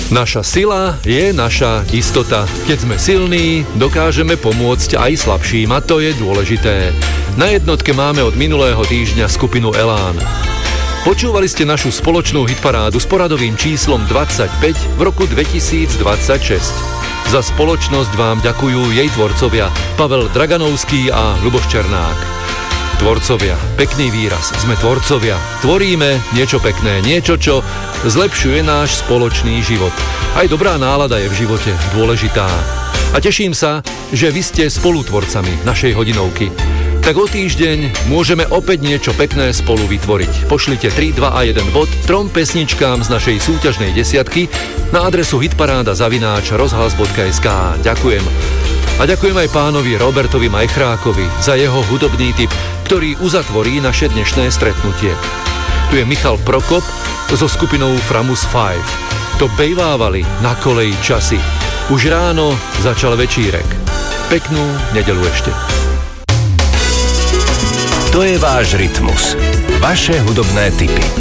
Naša sila je naša istota. Keď sme silní, dokážeme pomôcť aj slabším a to je dôležité. Na jednotke máme od minulého týždňa skupinu Elán. Počúvali ste našu spoločnú hitparádu s poradovým číslom 25 v roku 2026. Za spoločnosť vám ďakujú jej tvorcovia Pavel Draganovský a Ľuboš Černák. Tvorcovia, pekný výraz, sme tvorcovia. Tvoríme niečo pekné, niečo, čo zlepšuje náš spoločný život. Aj dobrá nálada je v živote dôležitá. A teším sa, že vy ste spolutvorcami našej hodinovky. Tak o týždeň môžeme opäť niečo pekné spolu vytvoriť. Pošlite 3, 2 a 1 bod 3 pesničkám z našej súťažnej desiatky na adresu hitparáda@rozhlas.sk. Ďakujem. A ďakujem aj pánovi Robertovi Majchrákovi za jeho hudobný tip, ktorý uzatvorí naše dnešné stretnutie. Tu je Michal Prokop so skupinou Framus 5. To bejvávali na koleji časy. Už ráno začal večírek. Peknú nedeľu ešte. To je váš rytmus. Vaše hudobné tipy.